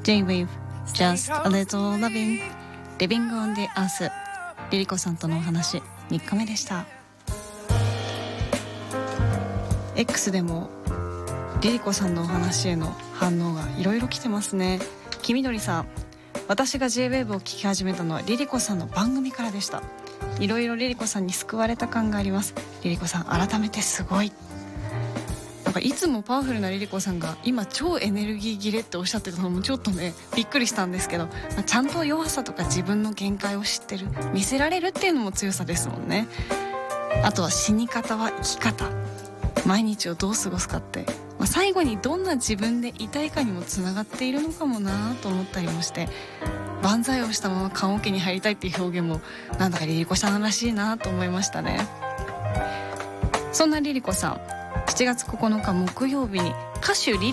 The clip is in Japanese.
J-Wave Just a Little Loving Living on the Earth リリコさんとのお話3日目でした。 X でもリリコさんのお話への反応がいろいろ来てますね。黄緑さん、私が J-Wave を聞き始めたのはリリコさんの番組からでした。いろいろリリコさんに救われた感があります。リリコさん改めてすごい。なんかいつもパワフルなリリコさんが今超エネルギー切れっておっしゃってたのもちょっとねびっくりしたんですけど、ちゃんと弱さとか自分の限界を知ってる、見せられるっていうのも強さですもんね。あとは死に方は生き方、毎日をどう過ごすかって、最後にどんな自分でいたいかにもつながっているのかもなと思ったりもして、万歳をしたまま棺桶に入りたいっていう表現もなんだかリリコさんらしいなと思いましたね。そんなリリコさん、7月9日木曜日に歌手リ